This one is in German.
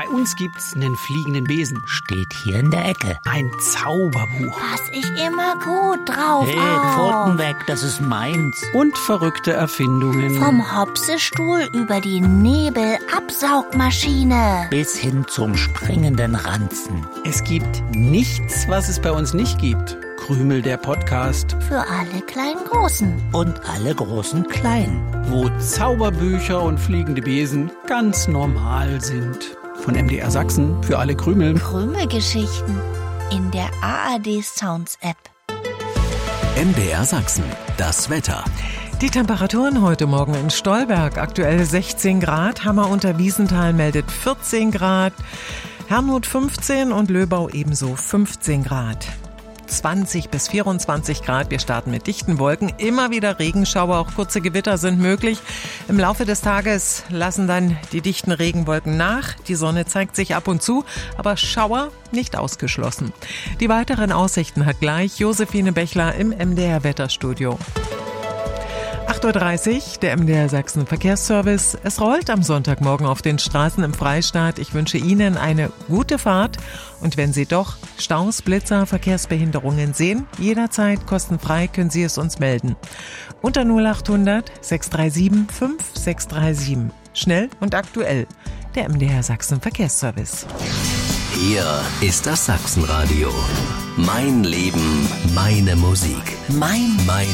Bei uns gibt's einen fliegenden Besen. Steht hier in der Ecke. Ein Zauberbuch. Pass ich immer gut drauf Hey, auf. Pfoten weg, das ist meins. Und verrückte Erfindungen. Vom Hopsestuhl über die Nebelabsaugmaschine. Bis hin zum springenden Ranzen. Es gibt nichts, was es bei uns nicht gibt. Krümel, der Podcast. Für alle kleinen Großen. Und alle großen Kleinen. Wo Zauberbücher und fliegende Besen ganz normal sind. Von MDR Sachsen für alle Krümel. Krümelgeschichten in der ARD Sounds App. MDR Sachsen, das Wetter. Die Temperaturen heute Morgen in Stolberg, aktuell 16 Grad, Hammer unter Wiesenthal meldet 14 Grad, Herrnhut 15 und Löbau ebenso 15 Grad. 20 bis 24 Grad. Wir starten mit dichten Wolken. Immer wieder Regenschauer, auch kurze Gewitter sind möglich. Im Laufe des Tages lassen dann die dichten Regenwolken nach. Die Sonne zeigt sich ab und zu, aber Schauer nicht ausgeschlossen. Die weiteren Aussichten hat gleich Josephine Bechler im MDR Wetterstudio. 8.30 Uhr, der MDR Sachsen Verkehrsservice. Es rollt am Sonntagmorgen auf den Straßen im Freistaat. Ich wünsche Ihnen eine gute Fahrt. Und wenn Sie doch Staus, Blitzer, Verkehrsbehinderungen sehen, jederzeit kostenfrei können Sie es uns melden. Unter 0800 637 5637. Schnell und aktuell. Der MDR Sachsen Verkehrsservice. Hier ist das Sachsenradio. Mein Leben, meine Musik. Mein